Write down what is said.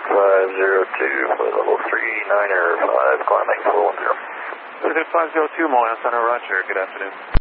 Blizzard 502 for level 39er 5, climbing 410. Blizzard 502, Moline Center, roger. Good afternoon.